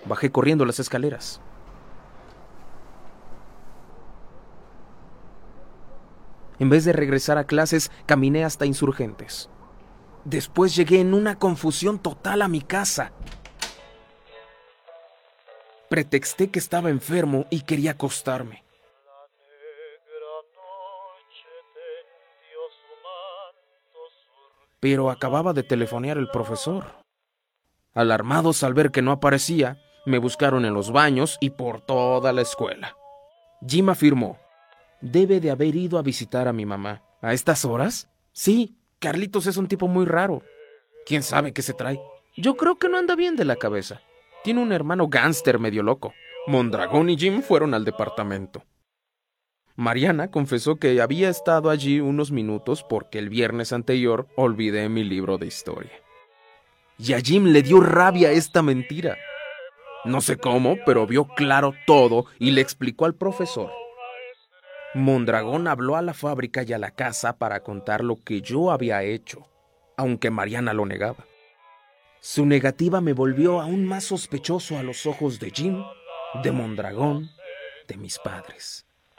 Bajé corriendo las escaleras. En vez de regresar a clases, caminé hasta Insurgentes. Después llegué en una confusión total a mi casa. Pretexté que estaba enfermo y quería acostarme. Pero acababa de telefonear el profesor. Alarmados al ver que no aparecía, me buscaron en los baños y por toda la escuela. Jim afirmó: debe de haber ido a visitar a mi mamá. ¿A estas horas? Sí, Carlitos es un tipo muy raro. ¿Quién sabe qué se trae? Yo creo que no anda bien de la cabeza. Tiene un hermano gángster medio loco. Mondragón y Jim fueron al departamento. Mariana confesó que había estado allí unos minutos porque el viernes anterior olvidé mi libro de historia. Y a Jim le dio rabia esta mentira. No sé cómo, pero vio claro todo y le explicó al profesor. Mondragón habló a la fábrica y a la casa para contar lo que yo había hecho, aunque Mariana lo negaba. Su negativa me volvió aún más sospechoso a los ojos de Jim, de Mondragón, de mis padres.